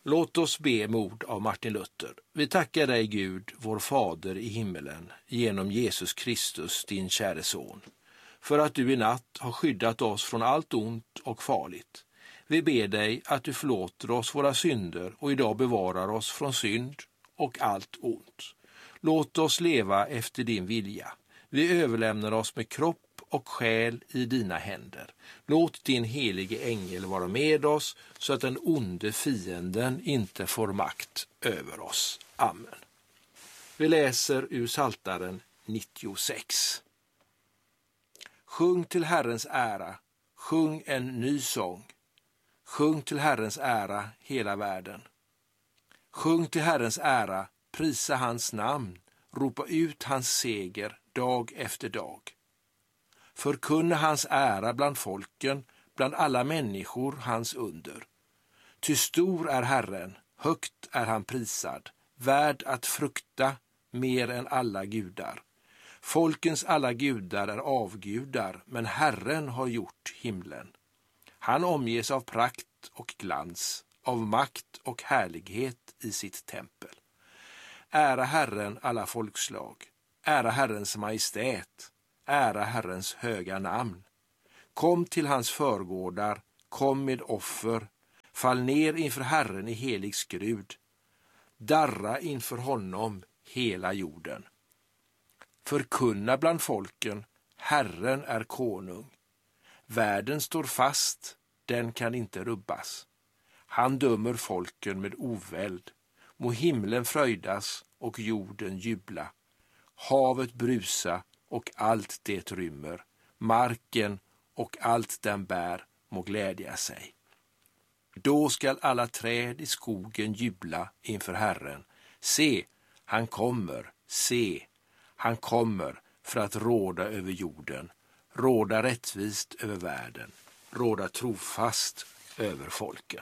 Låt oss be med ord av Martin Luther. Vi tackar dig, Gud, vår Fader i himmelen, genom Jesus Kristus, din käre son, för att du i natt har skyddat oss från allt ont och farligt. Vi ber dig att du förlåter oss våra synder och idag bevarar oss från synd och allt ont. Låt oss leva efter din vilja. Vi överlämnar oss med kropp och själ i dina händer. Låt din helige ängel vara med oss så att den onde fienden inte får makt över oss. Amen. Vi läser ur Psaltaren 96. Sjung till Herrens ära, sjung en ny sång. Sjung till Herrens ära hela världen. Sjung till Herrens ära, prisa hans namn, ropa ut hans seger dag efter dag. Förkunna hans ära bland folken, bland alla människor hans under. Ty stor är Herren, högt är han prisad, värd att frukta mer än alla gudar. Folkens alla gudar är avgudar, men Herren har gjort himlen. Han omges av prakt och glans, av makt och härlighet i sitt tempel. Ära Herren alla folkslag, ära Herrens majestät, ära Herrens höga namn. Kom till hans förgårdar, kom med offer, fall ner inför Herren i helig skrud. Darra inför honom hela jorden. Förkunna bland folken, Herren är konung. Världen står fast, den kan inte rubbas. Han dömer folken med oväld. Må himlen fröjdas och jorden jubla. Havet brusa och allt det rymmer. Marken och allt den bär må glädja sig. Då skall alla träd i skogen jubla inför Herren. Se, han kommer, se, han kommer för att råda över jorden, råda rättvist över världen, råda trofast över folken.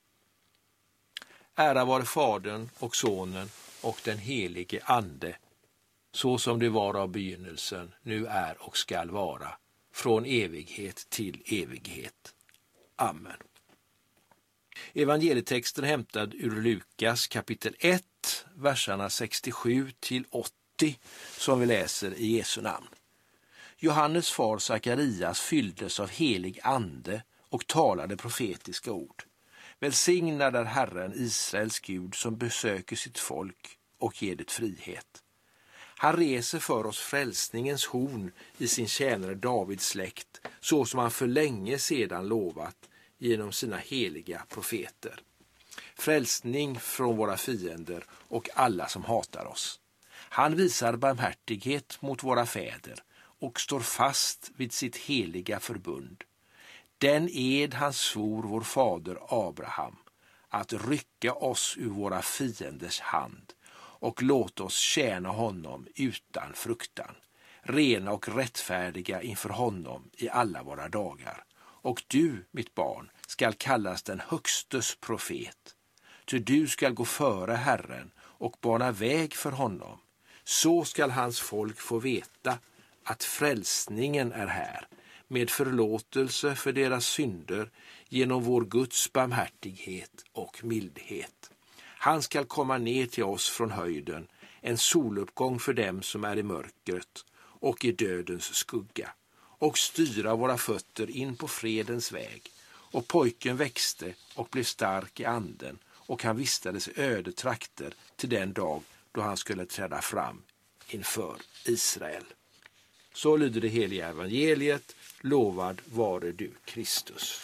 Ära vare Fadern och Sonen och den helige Ande, så som det var av begynnelsen, nu är och skall vara, från evighet till evighet. Amen. Evangelietexten hämtad ur Lukas kapitel 1, verserna 67 till 80, som vi läser i Jesu namn. Johannes far Sakarias fylldes av helig ande och talade profetiska ord. Välsignad är Herren, Israels Gud, som besöker sitt folk och ger det frihet. Han reser för oss frälsningens horn i sin tjänare Davids släkt, så som han för länge sedan lovat genom sina heliga profeter. Frälsning från våra fiender och alla som hatar oss. Han visar barmhärtighet mot våra fäder och står fast vid sitt heliga förbund. Den ed han svor vår fader Abraham, att rycka oss ur våra fienders hand och låta oss tjäna honom utan fruktan, rena och rättfärdiga inför honom i alla våra dagar. Och du, mitt barn, skall kallas den högstes profet, ty du skall gå före Herren och bana väg för honom. Så skall hans folk få veta att frälsningen är här, med förlåtelse för deras synder genom vår Guds barmhärtighet och mildhet. Han skall komma ner till oss från höjden, en soluppgång för dem som är i mörkret och i dödens skugga, och styra våra fötter in på fredens väg. Och pojken växte och blev stark i anden, och han vistades i öde trakter till den dag då han skulle träda fram inför Israel. Så lyder det heliga evangeliet. Lovad vare du, Kristus.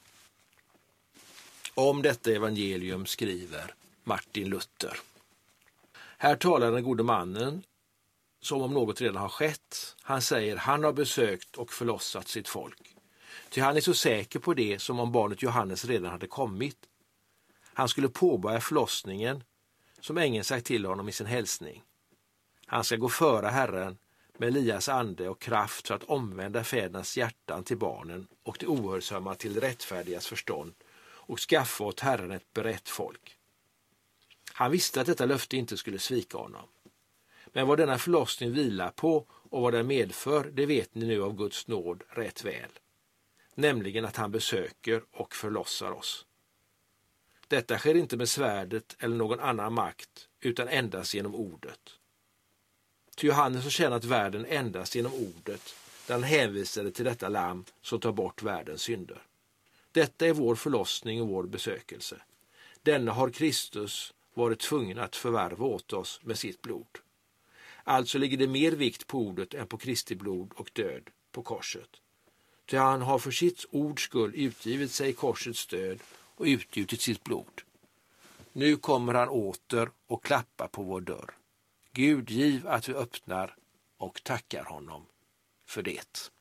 Om detta evangelium skriver Martin Luther. Här talar den gode mannen som om något redan har skett. Han säger han har besökt och förlossat sitt folk. Ty han är så säker på det som om barnet Johannes redan hade kommit. Han skulle påbörja förlossningen som ängeln sagt till honom i sin hälsning. Han ska gå före Herren med Elias ande och kraft för att omvända fädernas hjärtan till barnen och det ohörsamma till rättfärdigas förstånd och skaffa åt Herren ett berett folk. Han visste att detta löfte inte skulle svika honom. Men vad denna förlossning vilar på och vad den medför, det vet ni nu av Guds nåd rätt väl. Nämligen att han besöker och förlossar oss. Detta sker inte med svärdet eller någon annan makt, utan endast genom ordet. Ty Johannes har tjänat världen endast genom ordet, där han hänvisade till detta lamm som tar bort världens synder. Detta är vår förlossning och vår besökelse. Denna har Kristus varit tvungen att förvärva åt oss med sitt blod. Alltså ligger det mer vikt på ordet än på Kristi blod och död på korset. Ty han har för sitt ords skull utgivit sig i korsets död och utgjutit sitt blod. Nu kommer han åter och klappar på vår dörr. Gud, giv att vi öppnar och tackar honom för det.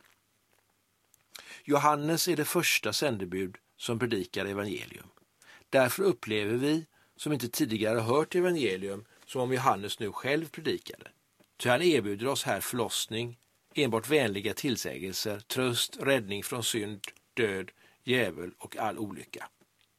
Johannes är det första sändebud som predikar evangelium. Därför upplever vi, som inte tidigare hört evangelium, som om Johannes nu själv predikade. Så han erbjuder oss här förlossning, enbart vänliga tillsägelser, tröst, räddning från synd, död, djävul och all olycka.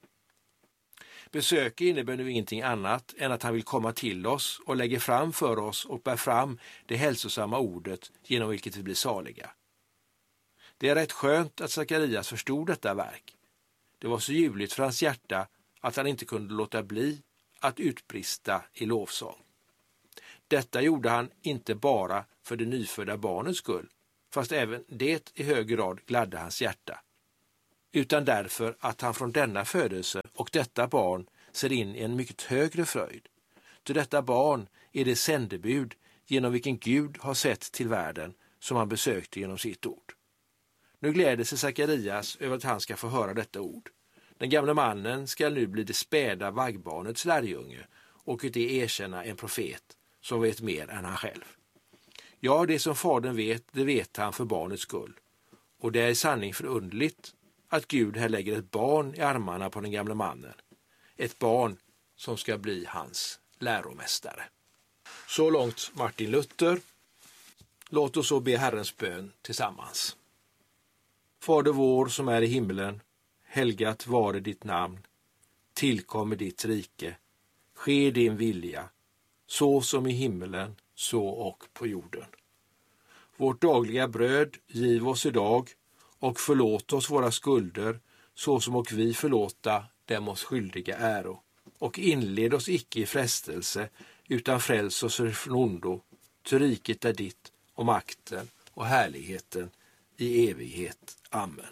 Besöket innebär nu ingenting annat än att han vill komma till oss och lägger fram för oss och bär fram det hälsosamma ordet genom vilket vi blir saliga. Det är rätt skönt att Sakarias förstod detta verk. Det var så ljuvligt för hans hjärta att han inte kunde låta bli att utbrista i lovsång. Detta gjorde han inte bara för det nyfödda barnets skull, fast även det i hög grad gladde hans hjärta, utan därför att han från denna födelse och detta barn ser in i en mycket högre fröjd. Till detta barn är det sändebud genom vilken Gud har sett till världen som han besökte genom sitt ord. Nu gläder sig Sakarias över att han ska få höra detta ord. Den gamla mannen ska nu bli det späda vaggbarnets lärjunge och det erkänna en profet som vet mer än han själv. Ja, det som fadern vet, det vet han för barnets skull. Och det är i sanning förundligt att Gud här lägger ett barn i armarna på den gamla mannen. Ett barn som ska bli hans läromästare. Så långt Martin Luther. Låt oss så be Herrens bön tillsammans. Fader vår som är i himmelen, helgat vare ditt namn. Tillkommer ditt rike. Ske din vilja, så som i himmelen, så och på jorden. Vårt dagliga bröd giv oss idag och förlåt oss våra skulder, så som och vi förlåta dem oss skyldiga äro. Och inled oss icke i frestelse, utan fräls oss från ondo, till riket är ditt och makten och härligheten i evighet. Amen.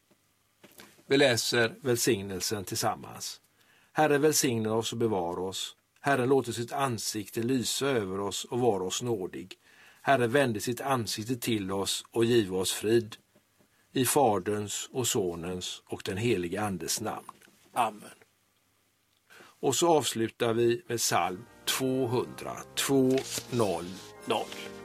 Vi läser välsignelsen tillsammans. Herre välsigne oss och bevara oss. Herren låter sitt ansikte lysa över oss och vara oss nådig. Herre vände sitt ansikte till oss och giv oss frid. I Faderns och Sonens och den helige Andes namn. Amen. Och så avslutar vi med psalm 200.